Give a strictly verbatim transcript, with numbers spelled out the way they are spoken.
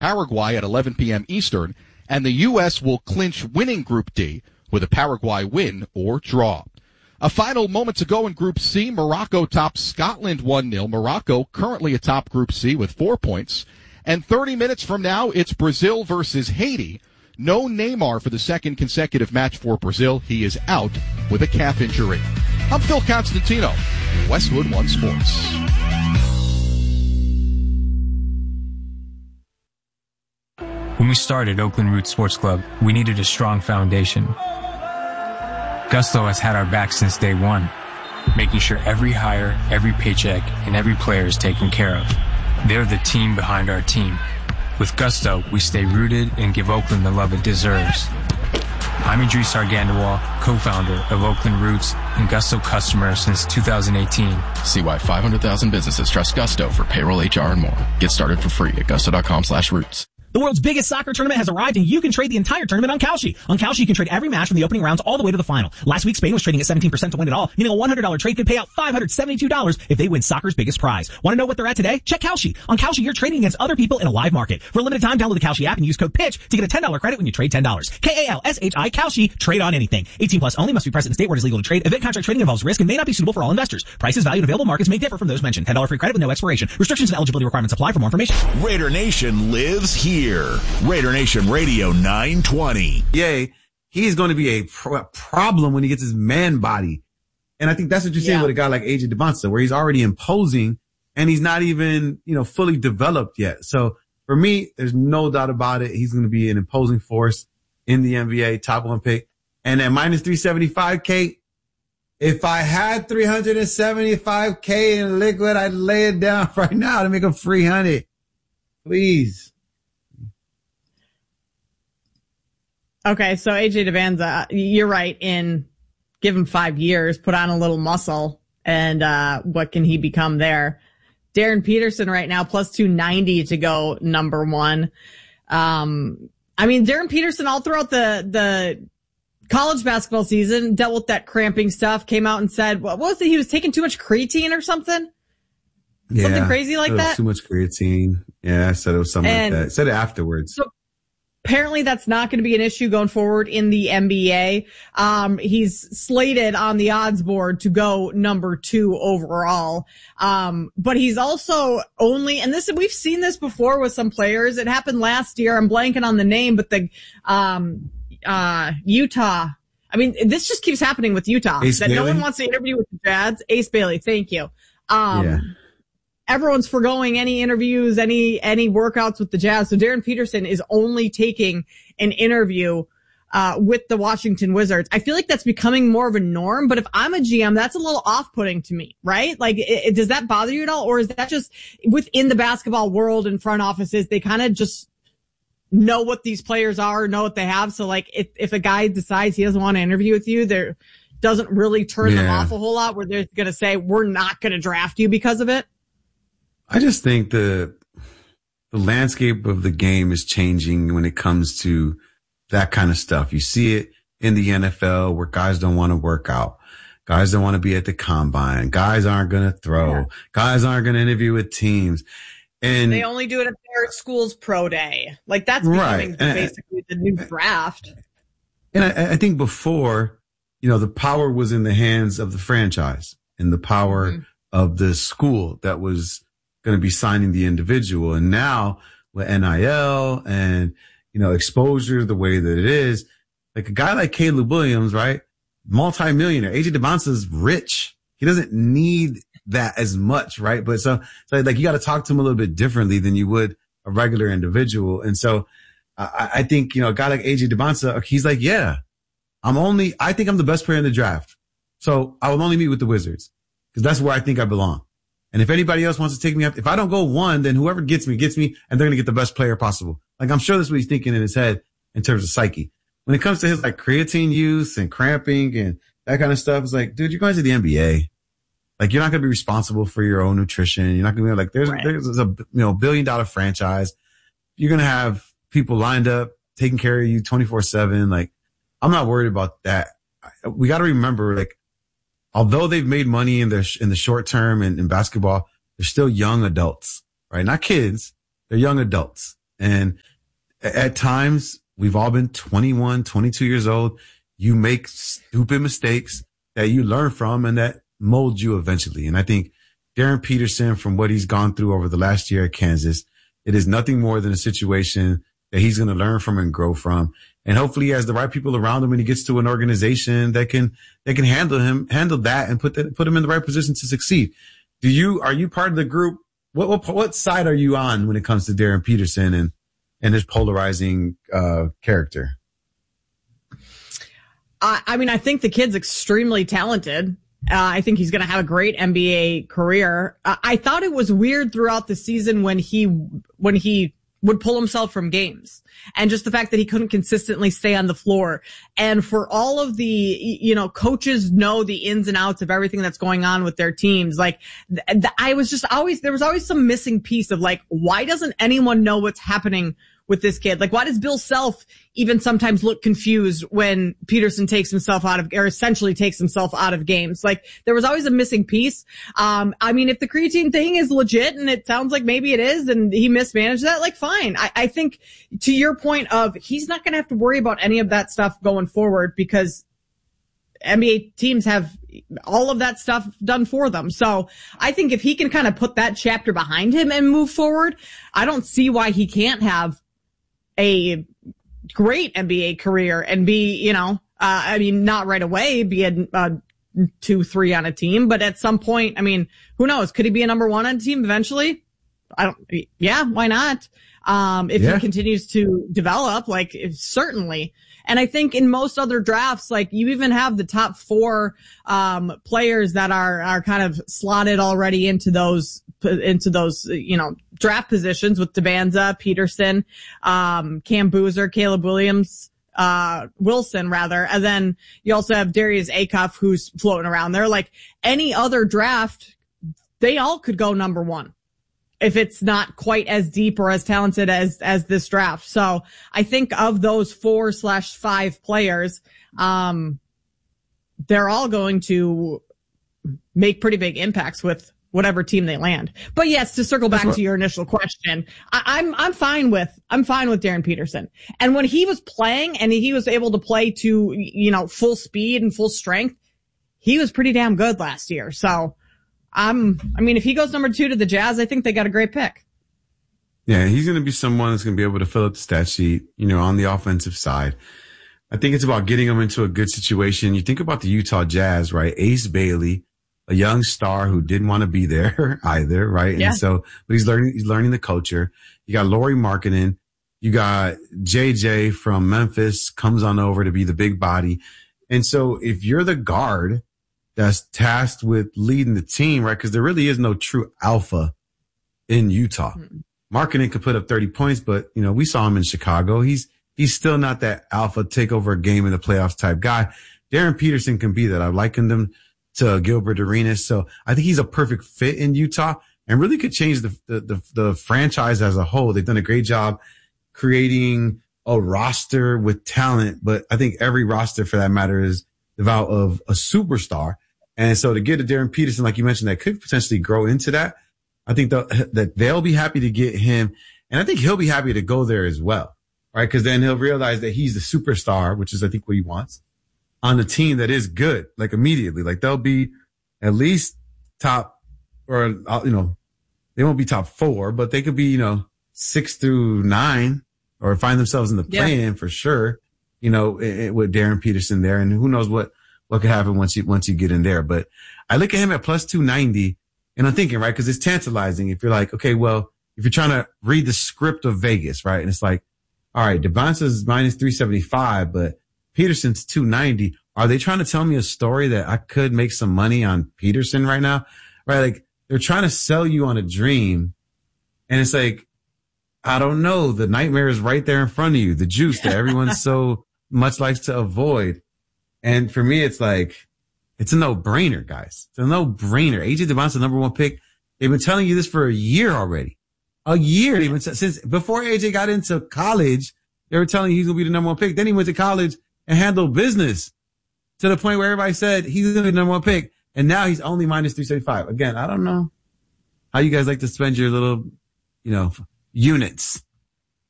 Paraguay at eleven p.m. Eastern, and the U S will clinch winning Group D with a Paraguay win or draw. A final moments ago in Group C, Morocco tops Scotland one nil. Morocco currently atop Group C with four points. And thirty minutes from now, it's Brazil versus Haiti. No Neymar for the second consecutive match for Brazil. He is out with a calf injury. I'm Phil Constantino, Westwood One Sports. When we started Oakland Roots Sports Club, we needed a strong foundation. Gusto has had our back since day one, making sure every hire, every paycheck, and every player is taken care of. They're the team behind our team. With Gusto, we stay rooted and give Oakland the love it deserves. I'm Idris Argandawal, co-founder of Oakland Roots and Gusto customer since two thousand eighteen. See why five hundred thousand businesses trust Gusto for payroll, H R, and more. Get started for free at gusto.com slash roots. The world's biggest soccer tournament has arrived, and you can trade the entire tournament on Kalshi. On Kalshi, you can trade every match from the opening rounds all the way to the final. Last week, Spain was trading at seventeen percent to win it all, meaning a one hundred dollars trade could pay out five hundred seventy-two dollars if they win soccer's biggest prize. Want to know what they're at today? Check Kalshi. On Kalshi, you're trading against other people in a live market. For a limited time, download the Kalshi app and use code PITCH to get a ten dollars credit when you trade ten dollars. K A L S H I, Kalshi. Trade on anything. eighteen plus only, must be present in state where it is legal to trade. Event contract trading involves risk and may not be suitable for all investors. Prices, value, and available markets may differ from those mentioned. ten dollars free credit with no expiration. Restrictions and eligibility requirements apply. For more information. Raider Nation lives here. Raider Nation Radio nine twenty. Yay, he's going to be a pro- problem when he gets his man body. And I think that's what you're saying Yeah. with a guy like A J Devonta, where he's already imposing and he's not even, you know, fully developed yet. So for me, there's no doubt about it. He's going to be an imposing force in the N B A, top one pick. And at minus three seventy-five K, if I had three hundred seventy-five K in liquid, I'd lay it down right now to make a free hundred. Please. Okay, so A J Devanza, you're right in give him five years, put on a little muscle, and uh what can he become there? Darren Peterson right now, plus two ninety to go number one. Um, I mean, Darren Peterson all throughout the, the college basketball season dealt with that cramping stuff, came out and said, what was it? He was taking too much creatine or something? Yeah, Something crazy like it was that? Too much creatine. Yeah, I said it was something And like that. Said it afterwards. So apparently that's not going to be an issue going forward in the N B A. Um, he's slated on the odds board to go number two overall. Um, but he's also only, and this, we've seen this before with some players. It happened last year. I'm blanking on the name, but the, um, uh, Utah. I mean, this just keeps happening with Utah. Ace that no Bailey? one wants to interview with the Jazz. Ace Bailey. Thank you. Um, Yeah. Everyone's foregoing any interviews, any, any workouts with the Jazz. So Darren Peterson is only taking an interview, uh, with the Washington Wizards. I feel like that's becoming more of a norm, but if I'm a G M, that's a little off-putting to me, right? Like, it, it, does that bother you at all? Or is that just within the basketball world and front offices, they kind of just know what these players are, know what they have. So like, if, if a guy decides he doesn't want to interview with you, there doesn't really turn them Yeah. off a whole lot where they're going to say, we're not going to draft you because of it. I just think the the landscape of the game is changing when it comes to that kind of stuff. You see it in the N F L where guys don't want to work out. Guys don't want to be at the combine. Guys aren't going to throw. Yeah. Guys aren't going to interview with teams. And They only do it at their school's pro day. Like that's Right. becoming And- basically the new draft. And I, I think before, you know, the power was in the hands of the franchise and the power Mhm. of the school that was going to be signing the individual. And now with N I L and, you know, exposure the way that it is, like a guy like Caleb Williams, right? Multi-millionaire. A J Devonta's rich. He doesn't need that as much, right? But so, so like you got to talk to him a little bit differently than you would a regular individual. And so I, I think, you know, a guy like A J Devonta, he's like, yeah, I'm only, I think I'm the best player in the draft. So I will only meet with the Wizards because that's where I think I belong. And if anybody else wants to take me up, if I don't go one, then whoever gets me, gets me, and they're going to get the best player possible. Like, I'm sure that's what he's thinking in his head in terms of psyche. When it comes to his, like, creatine use and cramping and that kind of stuff, it's like, dude, you're going to the N B A. Like, you're not going to be responsible for your own nutrition. You're not going to be like, there's, Right. there's a, you know, billion dollar franchise. You're going to have people lined up, taking care of you twenty-four seven. Like, I'm not worried about that. We got to remember, like, although they've made money in their, in the short term and in basketball, they're still young adults, right? Not kids. They're young adults. And at times we've all been twenty-one, twenty-two years old. You make stupid mistakes that you learn from and that mold you eventually. And I think Darren Peterson, from what he's gone through over the last year at Kansas, it is nothing more than a situation that he's going to learn from and grow from. And hopefully he has the right people around him when he gets to an organization that can, that can handle him, handle that and put that, put him in the right position to succeed. Do you, are you part of the group? What, what, what side are you on when it comes to Darren Peterson and, and his polarizing, uh, character? I, I mean, I think the kid's extremely talented. Uh, I think he's going to have a great N B A career. Uh, I thought it was weird throughout the season when he, when he would pull himself from games and just the fact that he couldn't consistently stay on the floor. And for all of the, you know, coaches know the ins and outs of everything that's going on with their teams. Like th- th- I was just always, there was always some missing piece of like, why doesn't anyone know what's happening with this kid? Like, why does Bill Self even sometimes look confused when Peterson takes himself out of, or essentially takes himself out of games? Like, there was always a missing piece. Um, I mean, if the creatine thing is legit, and it sounds like maybe it is, and he mismanaged that, like, fine. I, I think to your point of, he's not going to have to worry about any of that stuff going forward because N B A teams have all of that stuff done for them. So I think if he can kind of put that chapter behind him and move forward, I don't see why he can't have a great N B A career and be, you know, uh, I mean, not right away, be a, a two, three on a team, but at some point, I mean, who knows? Could he be a number one on a team eventually? I don't, yeah, why not? Um, if yeah. he continues to develop, like, if, certainly. And I think in most other drafts, like, you even have the top four, um, players that are, are kind of slotted already into those, into those, you know, draft positions with Debanza, Peterson, um, Cam Boozer, Caleb Williams, uh, Wilson rather. And then you also have Darius Acuff who's floating around there. Like any other draft, they all could go number one if it's not quite as deep or as talented as, as this draft. So I think of those four slash five players, um, they're all going to make pretty big impacts with whatever team they land. But yes, to circle back to your initial question, I, I'm, I'm fine with, I'm fine with Darren Peterson. And when he was playing and he was able to play to, you know, full speed and full strength, he was pretty damn good last year. So I'm, I mean, if he goes number two to the Jazz, I think they got a great pick. Yeah, he's going to be someone that's going to be able to fill up the stat sheet, you know, on the offensive side. I think it's about getting him into a good situation. You think about the Utah Jazz, right? Ace Bailey, a young star who didn't want to be there either, right? Yeah. And so, but he's learning, he's learning the culture. You got Lauri Markkanen. You got J J from Memphis comes on over to be the big body. And so if you're the guard that's tasked with leading the team, right? Cause there really is no true alpha in Utah. Mm-hmm. Markkanen could put up thirty points, but you know, we saw him in Chicago. He's, he's still not that alpha take over a game in the playoffs type guy. Darren Peterson can be that. I've likened him to Gilbert Arenas. So I think he's a perfect fit in Utah and really could change the, the, the, the franchise as a whole. They've done a great job creating a roster with talent, but I think every roster for that matter is devout of a superstar. And so to get a Darren Peterson, like you mentioned, that could potentially grow into that. I think the, that they'll be happy to get him. And I think he'll be happy to go there as well, right? Cause then he'll realize that he's the superstar, which is I think what he wants, on a team that is good, like immediately. Like they'll be at least top or, you know, they won't be top four, but they could be, you know, six through nine or find themselves in the play-in yeah. for sure, you know, it, it, with Darren Peterson there. And who knows what, what could happen once you, once you get in there. But I look at him at plus two ninety and I'm thinking, right, cause it's tantalizing. If you're like, okay, well, if you're trying to read the script of Vegas, right? And it's like, all right, Devonta's minus three seventy-five, but Peterson's two ninety. Are they trying to tell me a story that I could make some money on Peterson right now? Right? Like they're trying to sell you on a dream. And it's like, I don't know. The nightmare is right there in front of you. The juice that everyone so much likes to avoid. And for me, it's like, it's a no brainer, guys. It's a no brainer. A J Devonta's the number one pick. They've been telling you this for a year already. A year. Even since before A J got into college, they were telling you he's going to be the number one pick. Then he went to college and handled business to the point where everybody said he's going to be the number one pick. And now he's only minus three seventy-five. Again, I don't know how you guys like to spend your little, you know, units.